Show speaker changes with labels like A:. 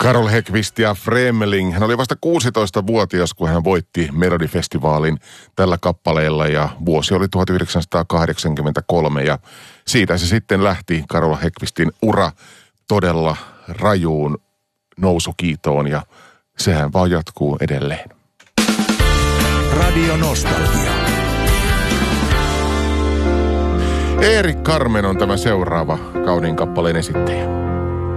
A: Karol Häggkvist ja Fremling. Hän oli vasta 16-vuotias, kun hän voitti Melodifestivaalin tällä kappaleella ja vuosi oli 1983 ja siitä se sitten lähti Karol Häggkvistin ura todella rajuun nousukiitoon ja sehän vaan jatkuu edelleen.
B: Radio Nostalgia.
A: Erik Carmen on tämä seuraava kauniin kappaleen esittäjä.